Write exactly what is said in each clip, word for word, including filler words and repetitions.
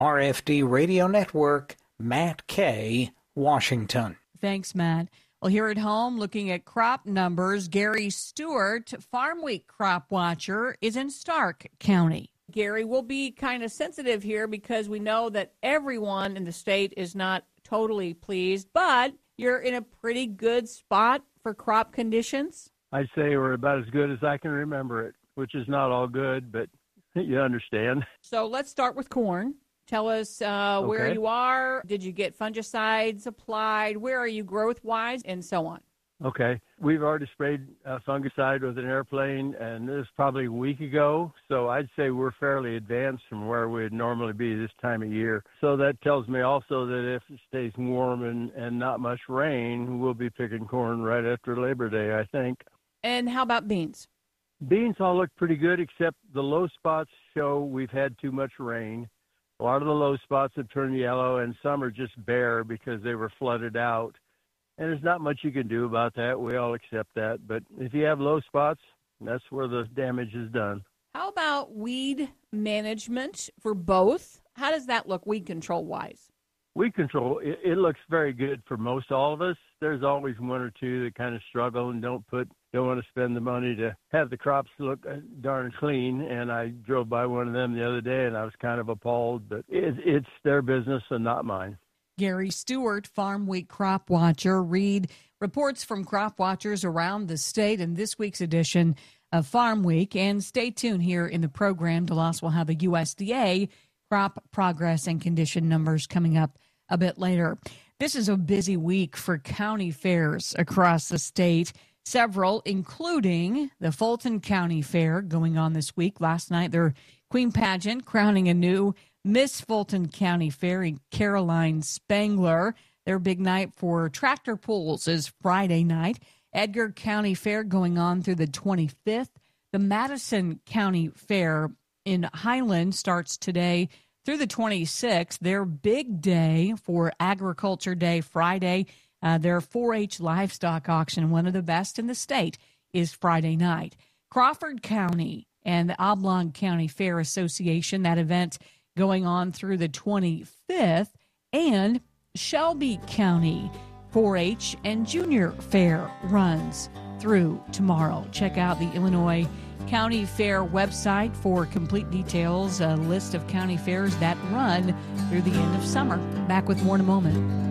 R F D Radio Network, Matt Kay, Washington. Thanks, Matt. Well, here at home, looking at crop numbers, Gary Stewart, Farm Week crop watcher, is in Stark County. Gary, we'll be kind of sensitive here because we know that everyone in the state is not totally pleased, but you're in a pretty good spot for crop conditions. I'd say we're about as good as I can remember it, which is not all good, but you understand. So let's start with corn. Tell us uh, Okay. where you are. Did you get fungicides applied? Where are you growth-wise? And so on. Okay. We've already sprayed uh, fungicide with an airplane, and this was probably a week ago. So I'd say we're fairly advanced from where we'd normally be this time of year. So that tells me also that if it stays warm and, and not much rain, we'll be picking corn right after Labor Day, I think. And how about beans? Beans all look pretty good, except the low spots show we've had too much rain. A lot of the low spots have turned yellow, and some are just bare because they were flooded out. And there's not much you can do about that. We all accept that. But if you have low spots, that's where the damage is done. How about weed management for both? How does that look weed control-wise? Weed control, it, it looks very good for most all of us. There's always one or two that kind of struggle and don't put, don't want to spend the money to have the crops look darn clean. And I drove by one of them the other day, and I was kind of appalled. But it, it's their business and not mine. Gary Stewart, Farm Week crop watcher. Read reports from crop watchers around the state in this week's edition of Farm Week. And stay tuned here in the program. DeLoss will have the U S D A crop progress and condition numbers coming up a bit later. This is a busy week for county fairs across the state. Several, including the Fulton County Fair going on this week. Last night, their Queen Pageant crowning a new Miss Fulton County Fair in Caroline Spangler. Their big night for tractor pulls is Friday night. Edgar County Fair going on through the twenty-fifth. The Madison County Fair in Highland starts today through the twenty-sixth. Their big day for Agriculture Day Friday. Uh, their four H livestock auction, one of the best in the state, is Friday night. Crawford County and the Oblong County Fair Association, that event going on through the twenty-fifth, and Shelby County four H and Junior Fair runs through tomorrow. Check out the Illinois County Fair website for complete details, a list of county fairs that run through the end of summer. Back with more in a moment.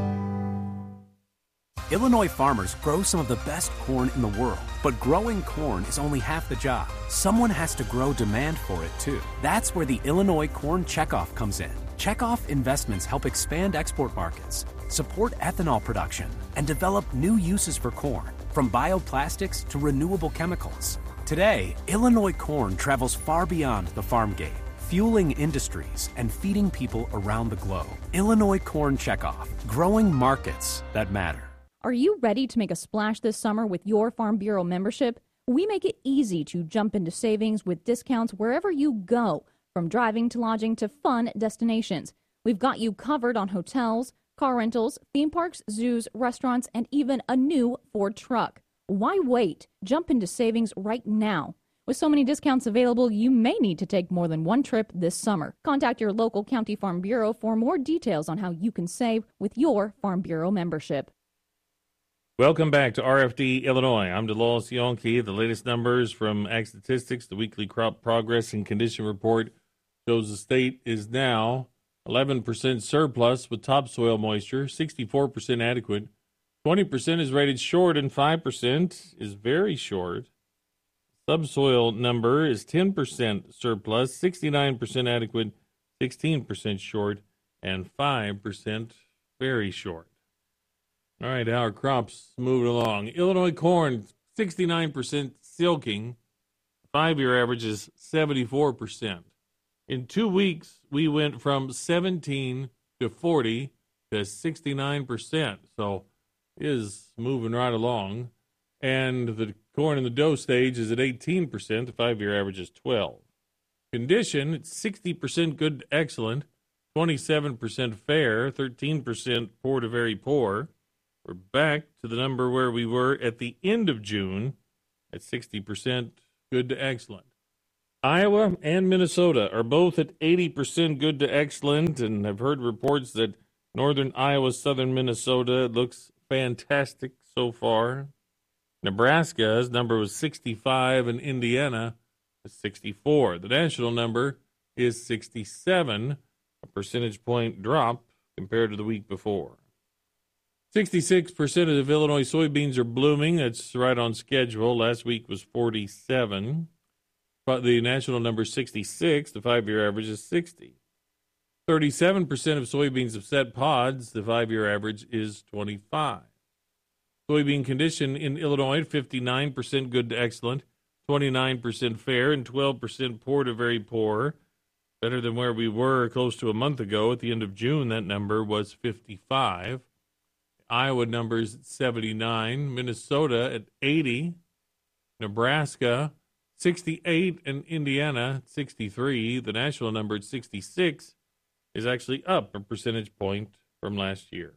Illinois farmers grow some of the best corn in the world, but growing corn is only half the job. Someone has to grow demand for it, too. That's where the Illinois Corn Checkoff comes in. Checkoff investments help expand export markets, support ethanol production, and develop new uses for corn, from bioplastics to renewable chemicals. Today, Illinois corn travels far beyond the farm gate, fueling industries and feeding people around the globe. Illinois Corn Checkoff, growing markets that matter. Are you ready to make a splash this summer with your Farm Bureau membership? We make it easy to jump into savings with discounts wherever you go, from driving to lodging to fun destinations. We've got you covered on hotels, car rentals, theme parks, zoos, restaurants, and even a new Ford truck. Why wait? Jump into savings right now. With so many discounts available, you may need to take more than one trip this summer. Contact your local county Farm Bureau for more details on how you can save with your Farm Bureau membership. Welcome back to R F D Illinois. I'm DeLoss Yonke. The latest numbers from Ag Statistics, the weekly crop progress and condition report shows the state is now eleven percent surplus with topsoil moisture, sixty-four percent adequate, twenty percent is rated short, and five percent is very short. Subsoil number is ten percent surplus, sixty-nine percent adequate, sixteen percent short, and five percent very short. All right, our crops moving along. Illinois corn, sixty-nine percent silking. Five-year average is seventy-four percent. In two weeks, we went from seventeen to forty to sixty-nine percent. So it is moving right along. And the corn in the dough stage is at eighteen percent. The five-year average is twelve. Condition, it's sixty percent good to excellent, twenty-seven percent fair, thirteen percent poor to very poor. We're back to the number where we were at the end of June at sixty percent good to excellent. Iowa and Minnesota are both at eighty percent good to excellent, and I've heard reports that northern Iowa, southern Minnesota looks fantastic so far. Nebraska's number was sixty-five, and Indiana is sixty-four. The national number is sixty-seven, a percentage point drop compared to the week before. sixty-six percent of Illinois soybeans are blooming. That's right on schedule. Last week was forty-seven. But the national number is sixty-six. The five-year average is sixty. thirty-seven percent of soybeans have set pods. The five-year average is twenty-five. Soybean condition in Illinois, fifty-nine percent good to excellent, twenty-nine percent fair, and twelve percent poor to very poor. Better than where we were close to a month ago. At the end of June, that number was fifty-five. Iowa numbers at seventy-nine. Minnesota at eighty. Nebraska, sixty-eight, and Indiana, sixty-three. The national number at sixty-six is actually up a percentage point from last year.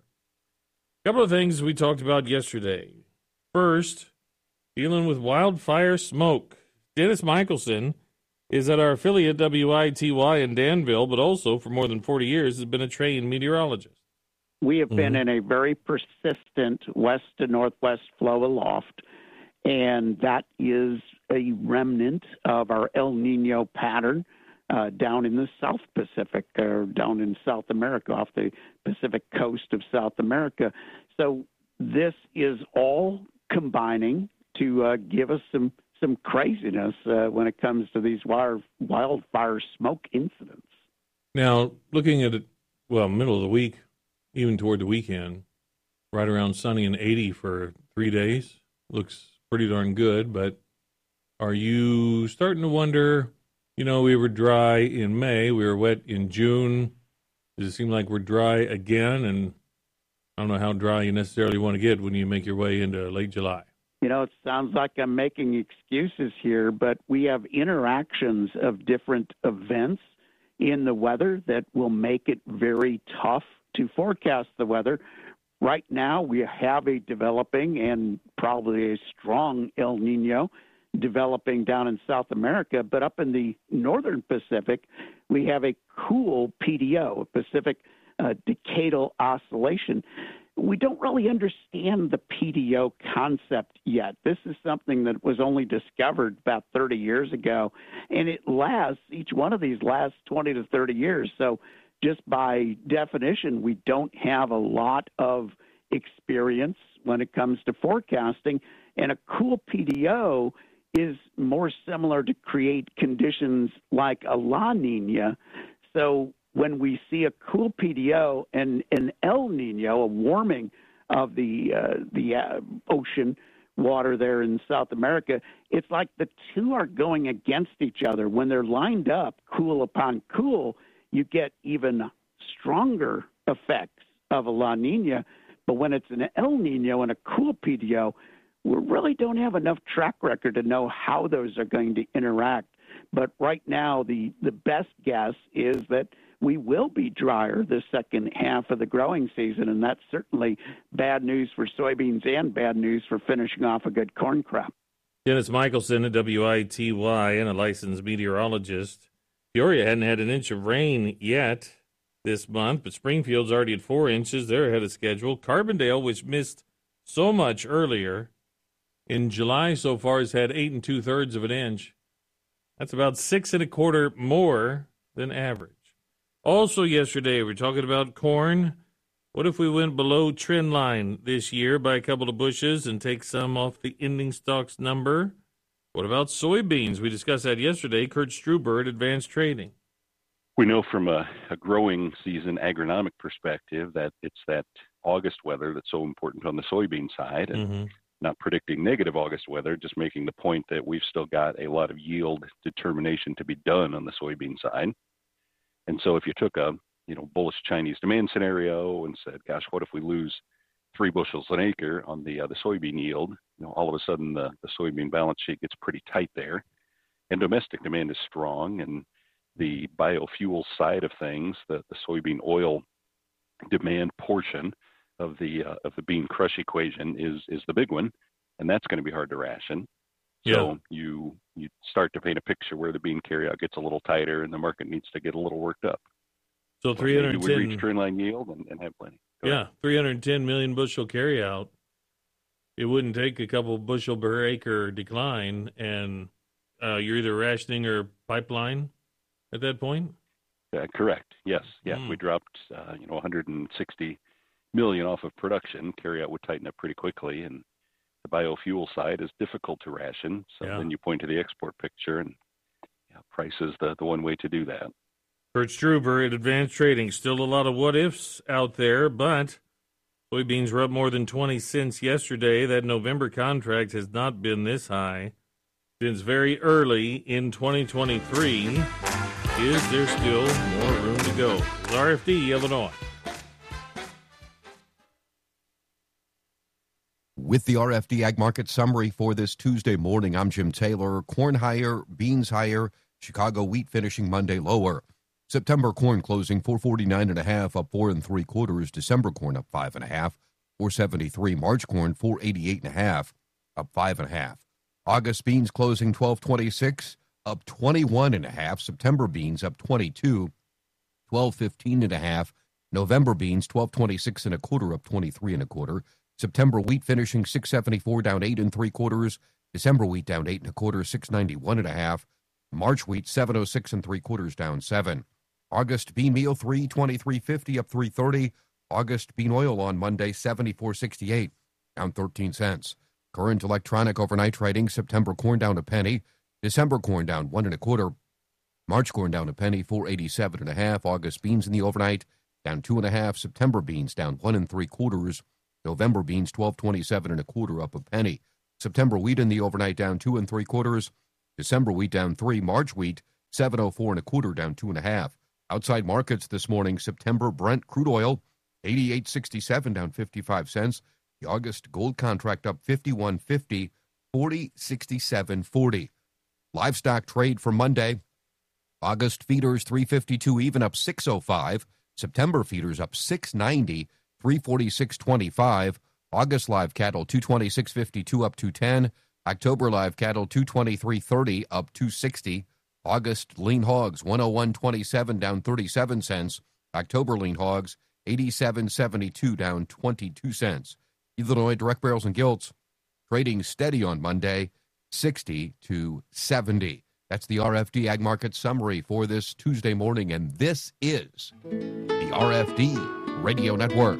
A couple of things we talked about yesterday. First, dealing with wildfire smoke. Dennis Michelson is at our affiliate W I T Y in Danville, but also for more than forty years has been a trained meteorologist. We have mm-hmm. been in a very persistent west to northwest flow aloft, and that is a remnant of our El Nino pattern uh, down in the South Pacific, or down in South America, off the Pacific coast of South America. So this is all combining to uh, give us some, some craziness uh, when it comes to these wild, wildfire smoke incidents. Now, looking at it, well, middle of the week, even toward the weekend, right around sunny and eighty for three days, looks pretty darn good, but are you starting to wonder, you know, we were dry in May, we were wet in June, does it seem like we're dry again? And I don't know how dry you necessarily want to get when you make your way into late July. You know, it sounds like I'm making excuses here, but we have interactions of different events in the weather that will make it very tough to forecast the weather. Right now, we have a developing and probably a strong El Nino developing down in South America, but up in the northern Pacific, we have a cool P D O, a Pacific uh, Decadal Oscillation. We don't really understand the P D O concept yet. This is something that was only discovered about thirty years ago, and it lasts, each one of these lasts twenty to thirty years. So just by definition, we don't have a lot of experience when it comes to forecasting, and a cool P D O is more similar to create conditions like a La Nina. So when we see a cool P D O and an El Nino, a warming of the uh, the uh, ocean water there in South America, it's like the two are going against each other. When they're lined up, cool upon cool, you get even stronger effects of a La Nina. But when it's an El Nino and a cool P D O, we really don't have enough track record to know how those are going to interact. But right now, the, the best guess is that we will be drier the second half of the growing season, and that's certainly bad news for soybeans and bad news for finishing off a good corn crop. Dennis Michelson at W I T Y and a licensed meteorologist. Peoria hadn't had an inch of rain yet this month, but Springfield's already at four inches. They're ahead of schedule. Carbondale, which missed so much earlier, in July so far has had eight and two-thirds of an inch. That's about six and a quarter more than average. Also yesterday, we're talking about corn. What if we went below trend line this year by a couple of bushels and take some off the ending stocks number? What about soybeans? We discussed that yesterday. Kurt Struber at Advanced Trading. We know from a, a growing season agronomic perspective that it's that August weather that's so important on the soybean side. And mm-hmm. not predicting negative August weather, just making the point that we've still got a lot of yield determination to be done on the soybean side. And so if you took a you know bullish Chinese demand scenario and said, gosh, what if we lose three bushels an acre on the uh, the soybean yield? You know, all of a sudden the, the soybean balance sheet gets pretty tight there. And domestic demand is strong, and the biofuel side of things, the, the soybean oil demand portion of the uh, of the bean crush equation is is the big one, and that's going to be hard to ration. Yeah. So you you start to paint a picture where the bean carryout gets a little tighter and the market needs to get a little worked up. So three hundred ten. Maybe we reach trendline yield and, and have plenty. Go yeah, ahead. three hundred ten million bushel carryout. It wouldn't take a couple bushel per acre decline, and uh, you're either rationing or pipeline at that point. Uh, correct. Yes. Yeah. Mm. We dropped, uh, you know, one hundred sixty million off of production. Carryout would tighten up pretty quickly, and the biofuel side is difficult to ration. So Yeah. then you point to the export picture, and yeah, price is the, the one way to do that. Kurt Struber at Advanced Trading. Still a lot of what ifs out there, but soybeans were up more than twenty cents yesterday. That November contract has not been this high since very early in twenty twenty-three. Is there still more room to go? It's R F D Illinois. With the R F D Ag Market Summary for this Tuesday morning, I'm Jim Taylor. Corn higher, beans higher, Chicago wheat finishing Monday lower. September corn closing four forty-nine and a half, up four and three quarters. December corn up five and a half, four seventy-three. March corn four eighty-eight and a half, up five and a half. August beans closing twelve twenty-six, up twenty-one and a half. September beans up twenty-two, twelve fifteen and a half. November beans twelve twenty-six and a quarter, up twenty-three and a quarter. September wheat finishing six seventy-four, down eight and three quarters. December wheat down eight and a quarter, six ninety-one and a half. March wheat seven oh six and three quarters, down seven. August bean meal three twenty-three fifty, up three thirty. August bean oil on Monday seventy-four sixty-eight, down thirteen cents. Current electronic overnight trading: September corn down a penny, December corn down one and a quarter, March corn down a penny, four eighty-seven and a half. August beans in the overnight down two and a half. September beans down one and three quarters. November beans twelve twenty-seven and a quarter, up a penny. September wheat in the overnight down two and three quarters. December wheat down three. March wheat seven oh four and a quarter, down two and a half. Outside markets this morning: September Brent crude oil eighty-eight sixty-seven, down fifty-five cents. The August gold contract up fifty-one fifty, forty sixty-seven forty. Livestock trade for Monday: August feeders three fifty-two even, up six oh five. September feeders up six ninety, three forty-six twenty-five. August live cattle two twenty-six fifty-two, up two ten. October live cattle two twenty-three thirty, up two sixty. August lean hogs one oh one twenty-seven, down thirty-seven cents. October lean hogs eighty-seven seventy-two, down twenty-two cents. Illinois direct barrels and gilts trading steady on Monday, sixty to seventy. That's the R F D Ag Market Summary for this Tuesday morning, and this is the R F D Radio Network.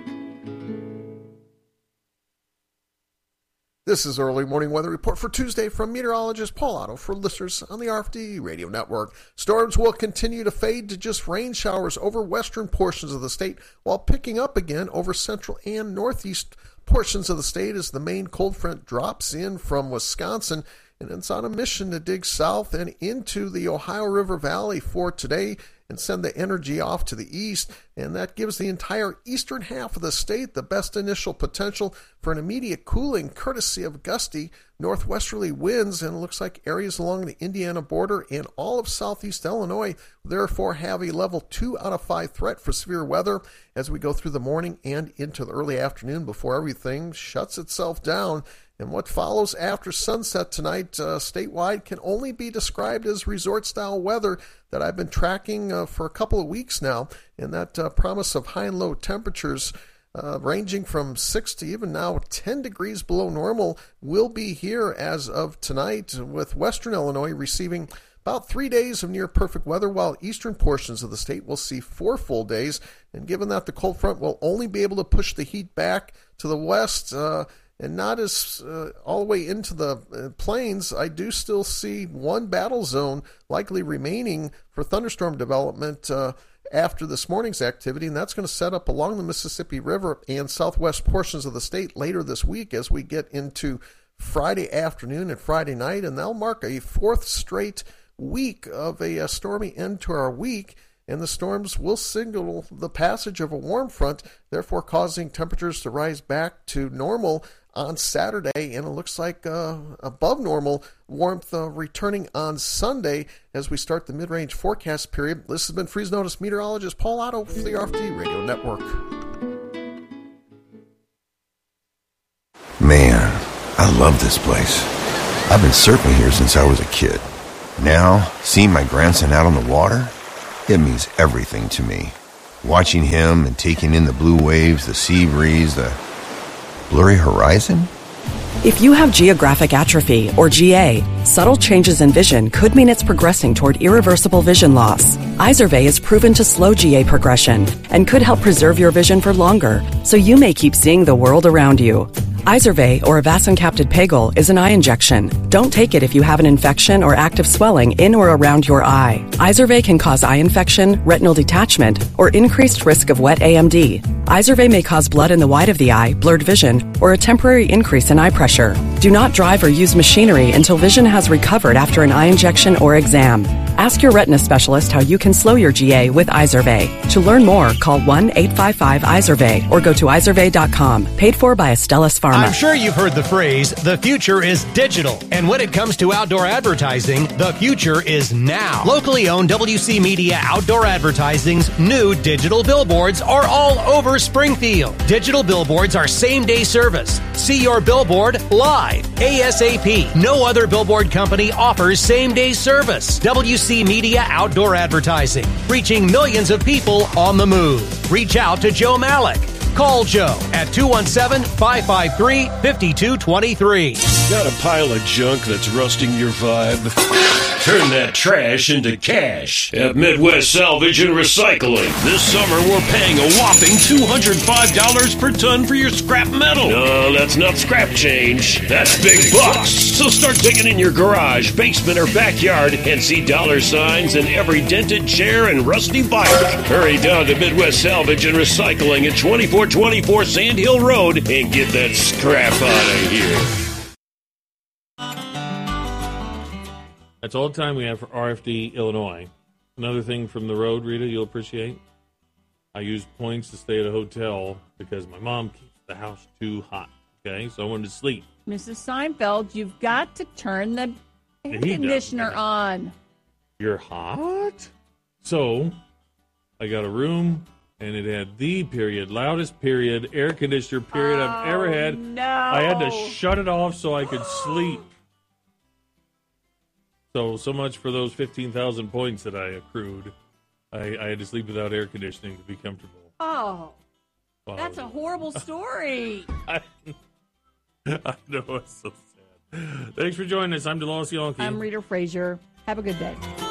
This is Early Morning Weather Report for Tuesday from meteorologist Paul Otto for listeners on the R F D Radio Network. Storms will continue to fade to just rain showers over western portions of the state, while picking up again over central and northeast portions of the state as the main cold front drops in from Wisconsin, and it's on a mission to dig south and into the Ohio River Valley for today and send the energy off to the east, and that gives the entire eastern half of the state the best initial potential for an immediate cooling courtesy of gusty northwesterly winds, and it looks like areas along the Indiana border and all of southeast Illinois therefore have a level two out of five threat for severe weather as we go through the morning and into the early afternoon before everything shuts itself down. And what follows after sunset tonight uh, statewide can only be described as resort-style weather that I've been tracking uh, for a couple of weeks now, and that uh, promise of high and low temperatures uh, ranging from six to even now ten degrees below normal will be here as of tonight, with western Illinois receiving about three days of near-perfect weather, while eastern portions of the state will see four full days. And given that the cold front will only be able to push the heat back to the west, uh, and not as uh, all the way into the uh, plains, I do still see one battle zone likely remaining for thunderstorm development uh, after this morning's activity, and that's going to set up along the Mississippi River and southwest portions of the state later this week as we get into Friday afternoon and Friday night, and that'll mark a fourth straight week of a, a stormy end to our week. And the storms will signal the passage of a warm front, therefore causing temperatures to rise back to normal on Saturday, and it looks like uh, above normal warmth uh, returning on Sunday as we start the mid-range forecast period. This has been Freeze Notice meteorologist Paul Otto for the R F D Radio Network. Man, I love this place. I've been surfing here since I was a kid. Now, seeing my grandson out on the water, it means everything to me. Watching him and taking in the blue waves, the sea breeze, the blurry horizon. If you have geographic atrophy, or G A, subtle changes in vision could mean it's progressing toward irreversible vision loss. Izervay is proven to slow G A progression and could help preserve your vision for longer, so you may keep seeing the world around you. Izervay, or avacincaptad pegol, is an eye injection. Don't take it if you have an infection or active swelling in or around your eye. Izervay can cause eye infection, retinal detachment, or increased risk of wet A M D. Izervay may cause blood in the white of the eye, blurred vision, or a temporary increase in eye pressure. Do not drive or use machinery until vision has recovered after an eye injection or exam. Ask your retina specialist how you can slow your G A with Izervay. To learn more, call one eight five five Izervay or go to izervay dot com. Paid for by Astellas Pharma. I'm sure you've heard the phrase, the future is digital. And when it comes to outdoor advertising, the future is now. Locally owned W C Media Outdoor Advertising's new digital billboards are all over Springfield. Digital billboards are same-day service. See your billboard live, ASAP. No other billboard company offers same-day service. W C Media Outdoor Advertising, reaching millions of people on the move. Reach out to Joe Malik. Call Joe at two one seven, five five three, five two two three. Got a pile of junk that's rusting your vibe? Turn that trash into cash at Midwest Salvage and Recycling. This summer, we're paying a whopping two hundred five dollars per ton for your scrap metal. No, that's not scrap change. That's big bucks. So start digging in your garage, basement, or backyard and see dollar signs in every dented chair and rusty bike. Hurry down to Midwest Salvage and Recycling at twenty-four twenty-four Sand Hill Road and get that scrap out of here. That's all the time we have for R F D Illinois. Another thing from the road, Rita, you'll appreciate. I used points to stay at a hotel because my mom keeps the house too hot. Okay, so I wanted to sleep. Missus Seinfeld, you've got to turn the air He conditioner does. on. You're hot? So I got a room, and it had the period, loudest period, air conditioner period oh, I've ever had. No. I had to shut it off so I could sleep. So, so much for those fifteen thousand points that I accrued. I, I had to sleep without air conditioning to be comfortable. Oh, Wow. that's a horrible story. I, I know, it's so sad. Thanks for joining us. I'm DeLawrence Yonke. I'm Rita Frazier. Have a good day.